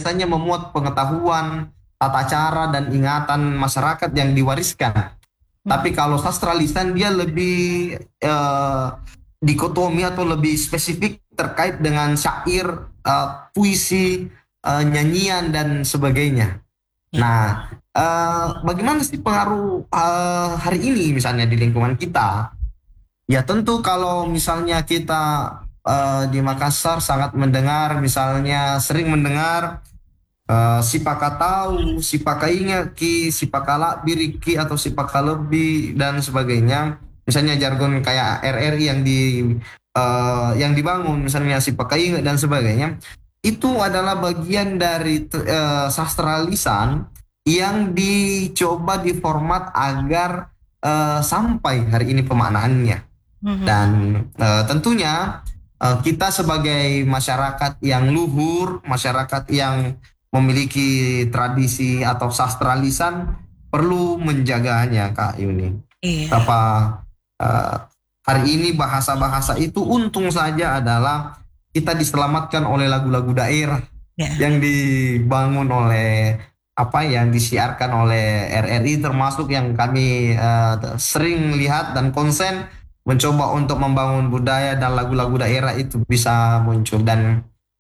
biasanya memuat pengetahuan, tata cara dan ingatan masyarakat yang diwariskan. Tapi kalau sastra lisan dia lebih dikotomi atau lebih spesifik terkait dengan syair, puisi, nyanyian dan sebagainya. Nah, bagaimana sih pengaruh hari ini misalnya di lingkungan kita? Ya tentu kalau misalnya kita di Makassar sangat mendengar, misalnya sering mendengar sipaka tahu, sipaka ingat ki, sipaka biriki atau sipaka lebih dan sebagainya. Misalnya jargon kayak RRI yang dibangun, misalnya sipaka ingat dan sebagainya. Itu adalah bagian dari sastra lisan yang dicoba diformat agar sampai hari ini pemaknaannya. Dan tentunya kita sebagai masyarakat yang luhur, masyarakat yang memiliki tradisi atau sastra lisan perlu menjaganya, Kak Yuni. Apa hari ini bahasa-bahasa itu untung saja adalah kita diselamatkan oleh lagu-lagu daerah yang dibangun oleh yang disiarkan oleh RRI, termasuk yang kami sering lihat dan konsen mencoba untuk membangun budaya dan lagu-lagu daerah itu bisa muncul dan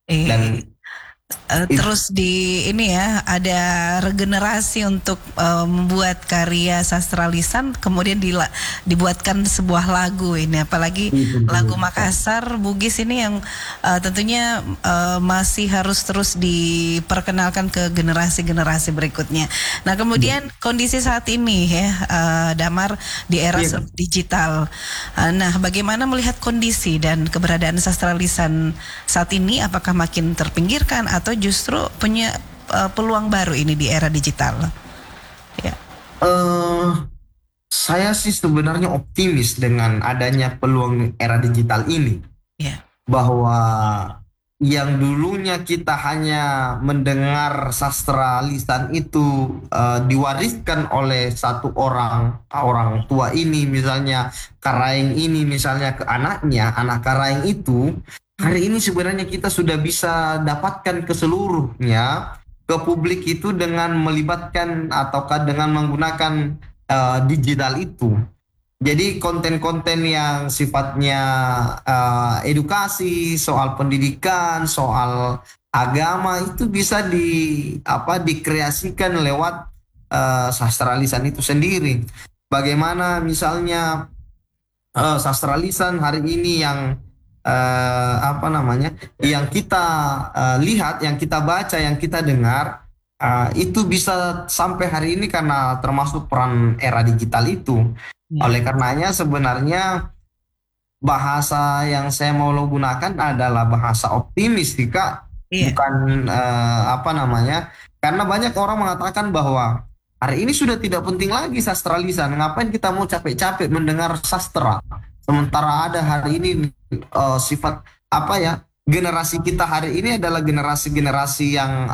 terus di ini ya ada regenerasi untuk membuat karya sastra lisan, kemudian dibuatkan sebuah lagu ini, apalagi lagu Makassar Bugis ini yang tentunya masih harus terus diperkenalkan ke generasi-generasi berikutnya. Nah kemudian kondisi saat ini ya Damar di era digital. Nah bagaimana melihat kondisi dan keberadaan sastra lisan saat ini, apakah makin terpinggirkan atau justru punya peluang baru ini di era digital? Ya. Saya sih sebenarnya optimis dengan adanya peluang era digital ini. Bahwa yang dulunya kita hanya mendengar sastra lisan itu diwariskan oleh satu orang tua ini, misalnya Karaeng ini misalnya ke anaknya, anak Karaeng itu. Hari ini sebenarnya kita sudah bisa dapatkan keseluruhnya ke publik itu dengan melibatkan ataukah dengan menggunakan digital itu. Jadi konten-konten yang sifatnya edukasi, soal pendidikan, soal agama itu bisa dikreasikan lewat sastra lisan itu sendiri. Bagaimana misalnya sastra lisan hari ini yang yang kita lihat, yang kita baca, yang kita dengar itu bisa sampai hari ini karena termasuk peran era digital itu. Oleh karenanya sebenarnya bahasa yang saya mau gunakan adalah bahasa optimis, Kak. Bukan karena banyak orang mengatakan bahwa hari ini sudah tidak penting lagi sastra lisan. Ngapain kita mau capek-capek mendengar sastra? Sementara ada hari ini sifat generasi kita hari ini adalah generasi yang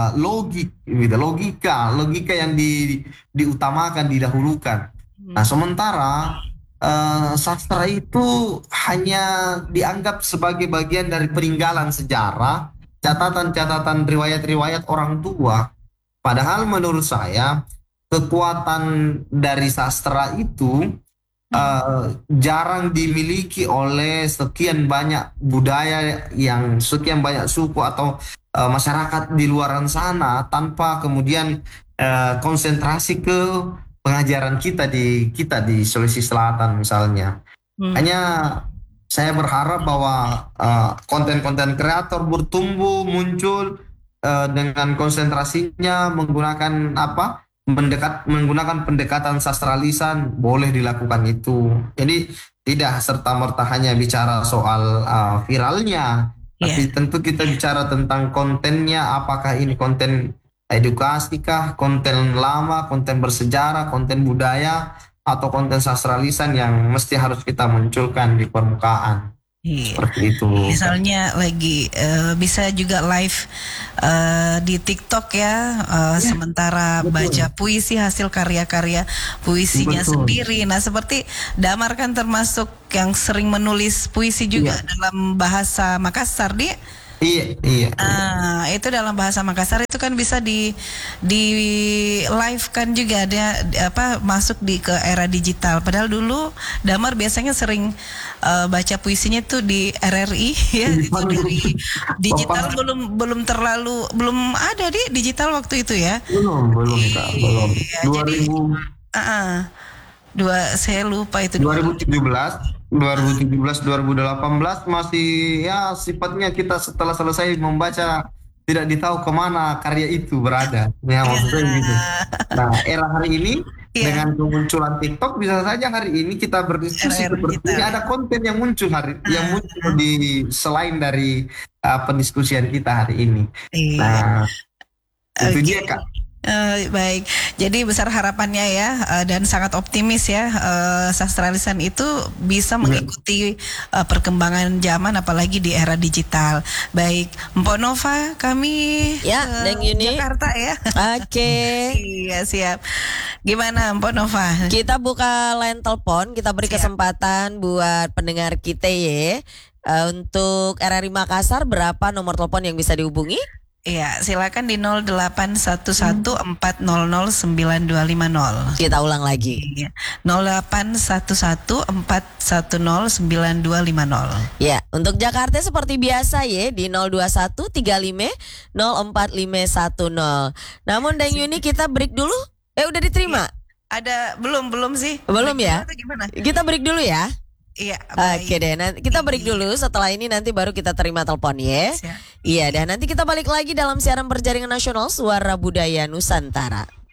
logika yang diutamakan, didahulukan. Nah sementara sastra itu hanya dianggap sebagai bagian dari peninggalan sejarah, catatan-catatan riwayat-riwayat orang tua. Padahal menurut saya kekuatan dari sastra itu jarang dimiliki oleh sekian banyak budaya, yang sekian banyak suku atau masyarakat di luar sana, tanpa kemudian konsentrasi ke pengajaran kita di Sulawesi Selatan misalnya. Hanya saya berharap bahwa konten-konten kreator bertumbuh muncul dengan konsentrasinya menggunakan menggunakan pendekatan sastra lisan, boleh dilakukan itu. Jadi tidak serta-merta hanya bicara soal viralnya, tapi tentu kita bicara tentang kontennya. Apakah ini konten edukasi kah, konten lama, konten bersejarah, konten budaya, atau konten sastra lisan yang mesti harus kita munculkan di permukaan. Seperti itu. Misalnya lagi bisa juga live di TikTok ya, sementara baca puisi hasil karya-karya puisinya sendiri. Nah seperti Damar kan termasuk yang sering menulis puisi juga dalam bahasa Makassar, dia. Iya, iya. Itu dalam bahasa Makassar itu kan bisa di live kan juga ada apa masuk di ke era digital. Padahal dulu Damar biasanya sering baca puisinya tuh di RRI ya itu dari digital Bapak belum ada di digital waktu itu ya. belum Kak, belum. Iya, jadi 2000 saya lupa itu 2017, 2017, 2018 masih ya sifatnya kita setelah selesai membaca tidak ditahu kemana karya itu berada. Ya maksudnya gitu. Nah, era hari ini Iya, dengan kemunculan TikTok bisa saja hari ini kita berdiskusi era seperti digital ini ya. ada konten yang muncul di selain dari pendiskusian kita hari ini. Iya. Nah, itu Oke. dia Kak. Baik, jadi besar harapannya ya dan sangat optimis ya sastra lisan itu bisa mengikuti perkembangan zaman apalagi di era digital. Baik, Mpok Nova kami Ya, ke Neng Yuni. Jakarta ya. Oke. Iya siap. Gimana Mpok Nova? Kita buka line telepon, kita beri Siap. kesempatan buat pendengar kita ya. Untuk RRI Makassar berapa nomor telepon yang bisa dihubungi? Iya, silakan di 0811400950. Kita ulang lagi. Iya, 0811410950. Ya, untuk Jakarta seperti biasa ya di 02135 04510. Namun Deng Yuni kita break dulu. Udah diterima? Ada belum sih? Belum ya? Atau gimana? Kita break dulu ya. Iya, baik. Oke deh, nanti kita break dulu. Setelah ini nanti baru kita terima telepon ya. Siap. Iya, dan nanti kita balik lagi dalam siaran berjaringan nasional Suara Budaya Nusantara.